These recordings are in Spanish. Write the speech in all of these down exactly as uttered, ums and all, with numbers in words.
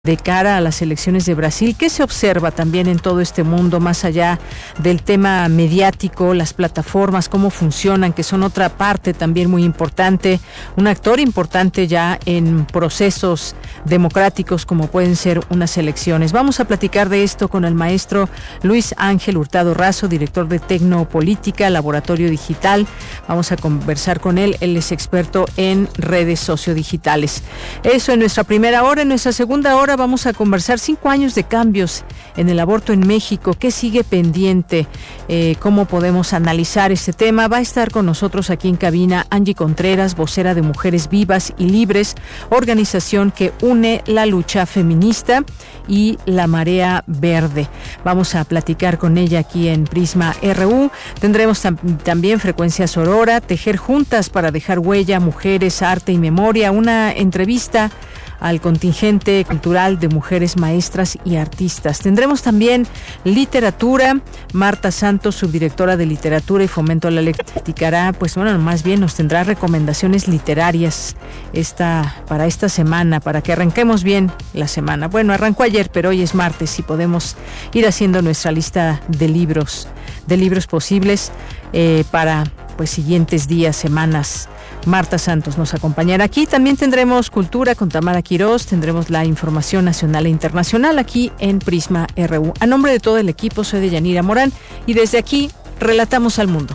de cara a las elecciones de Brasil. ¿Qué se observa también en todo este mundo, más allá del tema mediático, las plataformas, cómo funcionan, que son otra parte también muy importante, un actor importante ya en procesos democráticos como pueden ser unas elecciones? Vamos a platicar de esto con el maestro Luis Ángel Hurtado Razo, director de Tecnopolítica, Laboratorio Digital. Vamos a conversar con él, él es experto en redes sociodigitales. Eso en nuestra primera hora. En nuestra segunda hora vamos a conversar cinco años de cambios en el aborto en México. ¿Qué sigue pendiente? Eh, ¿Cómo podemos analizar este tema? Va a estar con nosotros aquí en cabina Angie Contreras, vocera de Mujeres Vivas y Libres, organización que une la lucha feminista y la Marea Verde. Vamos a platicar con ella aquí en Prisma R U. Tendremos tam- también Frecuencia Sorora, Tejer Juntas para Dejar Huella, Mujeres, Arte y Memoria, una entrevista al contingente cultural de mujeres maestras y artistas. Tendremos también literatura. Marta Santos, subdirectora de Literatura y Fomento a la Lectura, pues bueno, más bien nos tendrá recomendaciones literarias esta, para esta semana, para que arranquemos bien la semana. Bueno, arrancó ayer, pero hoy es martes y podemos ir haciendo nuestra lista de libros, de libros posibles eh, para pues siguientes días, semanas. Marta Santos nos acompañará aquí. También tendremos Cultura con Tamara Quirós, tendremos la información nacional e internacional aquí en Prisma R U. A nombre de todo el equipo, soy Deyanira Morán y desde aquí relatamos al mundo.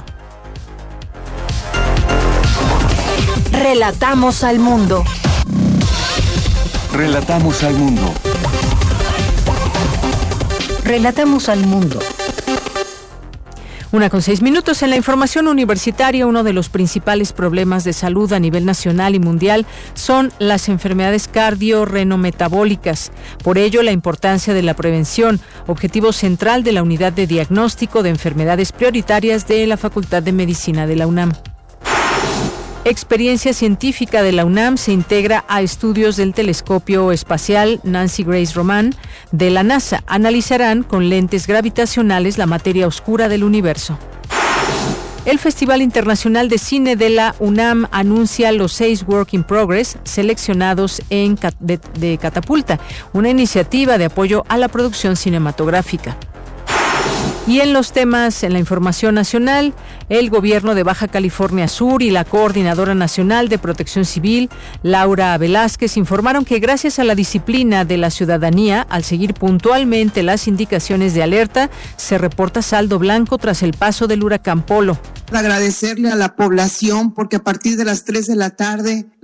Relatamos al mundo. Relatamos al mundo. Relatamos al mundo. Una con seis minutos. En la información universitaria, uno de los principales problemas de salud a nivel nacional y mundial son las enfermedades cardiorrenometabólicas. Por ello, la importancia de la prevención, objetivo central de la Unidad de Diagnóstico de Enfermedades Prioritarias de la Facultad de Medicina de la UNAM. Experiencia científica de la UNAM se integra a estudios del telescopio espacial Nancy Grace Roman de la NASA. Analizarán con lentes gravitacionales la materia oscura del universo. El Festival Internacional de Cine de la UNAM anuncia los seis Work in Progress seleccionados en de, de Catapulta, una iniciativa de apoyo a la producción cinematográfica. Y en los temas, en la información nacional, el gobierno de Baja California Sur y la Coordinadora Nacional de Protección Civil, Laura Velázquez, informaron que gracias a la disciplina de la ciudadanía, al seguir puntualmente las indicaciones de alerta, se reporta saldo blanco tras el paso del huracán Polo. Agradecerle a la población porque a partir de las tres de la tarde